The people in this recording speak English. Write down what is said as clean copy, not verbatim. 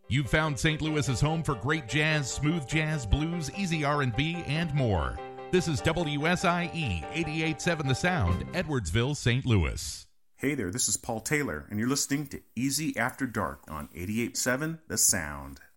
You've found St. Louis's home for great jazz, smooth jazz, blues, easy R&B, and more. This is WSIE 88.7 The Sound, Edwardsville, St. Louis. Hey there, this is Paul Taylor, and you're listening to Easy After Dark on 88.7 The Sound.